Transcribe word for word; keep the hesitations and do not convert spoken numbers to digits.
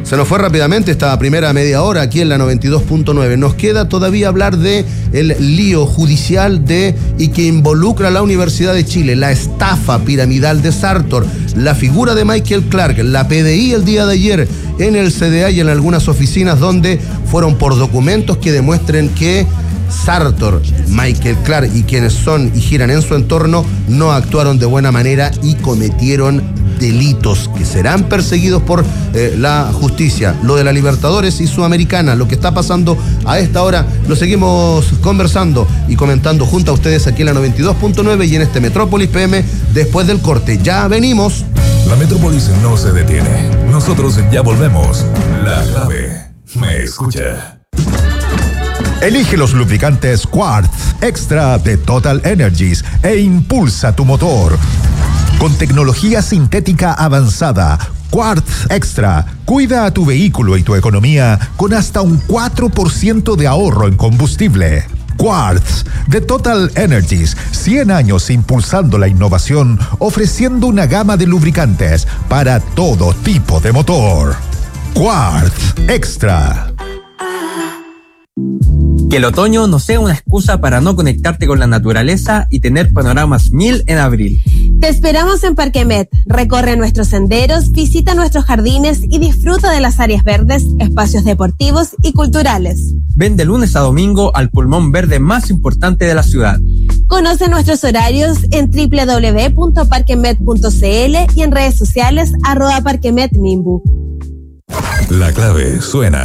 Se nos fue rápidamente esta primera media hora aquí en la noventa y dos punto nueve. Nos queda todavía hablar de el lío judicial de y que involucra a la Universidad de Chile, la estafa piramidal de Sartor, la figura de Michael Clark, la P D I el día de ayer en el C D A y en algunas oficinas donde fueron por documentos que demuestren que Sartor, Michael Clark y quienes son y giran en su entorno no actuaron de buena manera y cometieron delitos que serán perseguidos por eh, la justicia. Lo de la Libertadores y Sudamericana, lo que está pasando a esta hora, lo seguimos conversando y comentando junto a ustedes aquí en la noventa y dos punto nueve y en este Metrópolis P M después del corte. Ya venimos. La Metrópolis no se detiene. Nosotros ya volvemos. La clave me escucha. Elige los lubricantes Quartz Extra de Total Energies e impulsa tu motor. Con tecnología sintética avanzada, Quartz Extra cuida a tu vehículo y tu economía con hasta un cuatro por ciento de ahorro en combustible. Quartz de Total Energies, cien años impulsando la innovación, ofreciendo una gama de lubricantes para todo tipo de motor. Quartz Extra. Que el otoño no sea una excusa para no conectarte con la naturaleza y tener panoramas mil en abril. Te esperamos en Parquemet. Recorre nuestros senderos, visita nuestros jardines y disfruta de las áreas verdes, espacios deportivos y culturales. Ven de lunes a domingo al pulmón verde más importante de la ciudad. Conoce nuestros horarios en doble u doble u doble u punto parquemet punto c l y en redes sociales arroba parquemetmimbu. La clave suena